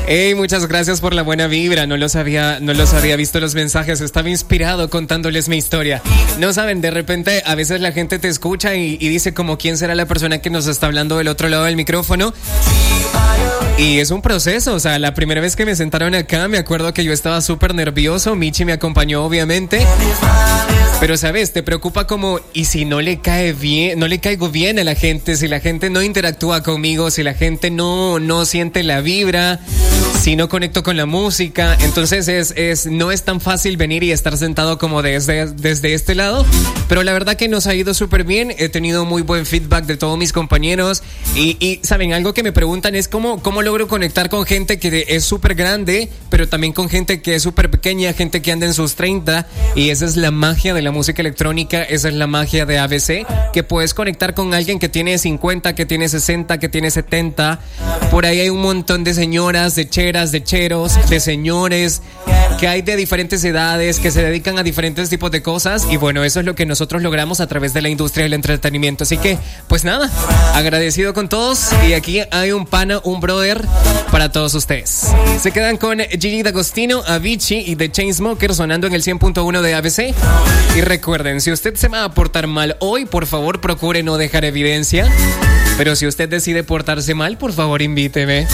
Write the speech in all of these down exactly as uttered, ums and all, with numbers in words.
Hey, muchas gracias por la buena vibra. No los había, no los había visto los mensajes. Estaba inspirado contándoles mi historia. No saben, de repente a veces la gente te escucha y, y dice como quién será la persona que nos está hablando del otro lado del micrófono. Y es un proceso, o sea, la primera vez que me sentaron acá me acuerdo que yo estaba súper nervioso. Michi me acompañó obviamente. Pero sabes, te preocupa como, ¿y si no le cae bien, no le caigo bien a la gente? Si la gente no interactúa conmigo, si la gente no, no siente la vibra, si no conecto con la música. Entonces es, es, no es tan fácil venir y estar sentado como desde, desde este lado. Pero la verdad que nos ha ido súper bien. He tenido muy buen feedback de todos mis compañeros. Y, y saben, algo que me preguntan es cómo, cómo logro conectar con gente que es súper grande, pero también con gente que es súper pequeña, gente que anda en sus treinta. Y esa es la magia de la música electrónica, esa es la magia de A B C, que puedes conectar con alguien que tiene cincuenta, que tiene sesenta, que tiene setenta. Por ahí hay un montón de señoras, de cheras, de cheros, de señores que hay de diferentes edades, que se dedican a diferentes tipos de cosas. Y bueno, eso es lo que nosotros logramos a través de la industria del entretenimiento. Así que, pues nada, agradecido con todos. Y aquí hay un pana, un brother para todos ustedes. Se quedan con Gigi D'Agostino, Avicii y The Chainsmokers sonando en el cien punto uno de A B C. Y recuerden, si usted se va a portar mal hoy, por favor procure no dejar evidencia. Pero si usted decide portarse mal, por favor invíteme.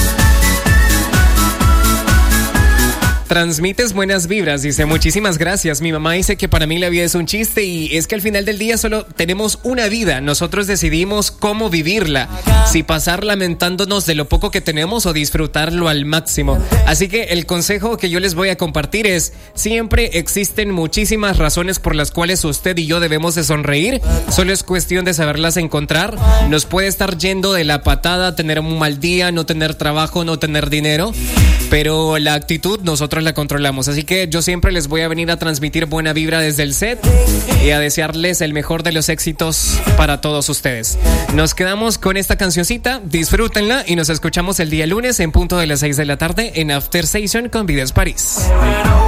Transmites buenas vibras, dice, muchísimas gracias. Mi mamá dice que para mí la vida es un chiste y es que al final del día solo tenemos una vida. Nosotros decidimos cómo vivirla, si pasar lamentándonos de lo poco que tenemos o disfrutarlo al máximo. Así que el consejo que yo les voy a compartir es, siempre existen muchísimas razones por las cuales usted y yo debemos de sonreír. Solo es cuestión de saberlas encontrar. Nos puede estar yendo de la patada, tener un mal día, no tener trabajo, no tener dinero, pero la actitud nosotros la controlamos. Así que yo siempre les voy a venir a transmitir buena vibra desde el set y a desearles el mejor de los éxitos para todos ustedes. Nos quedamos con esta cancioncita, disfrútenla y nos escuchamos el día lunes en punto de las seis de la tarde en After Session con Videos París.